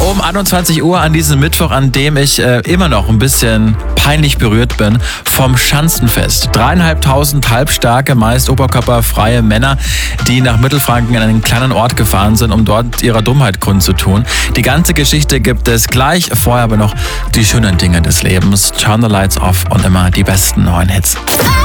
Um 21 Uhr an diesem Mittwoch, an dem ich immer noch ein bisschen peinlich berührt bin, vom Schanzenfest. 3.500 halbstarke, meist oberkörperfreie Männer, die nach Mittelfranken in einen kleinen Ort gefahren sind, um dort ihrer Dummheit kundzutun. Die ganze Geschichte gibt es gleich, vorher aber noch die schönen Dinge des Lebens. Turn the lights off und immer die besten neuen Hits.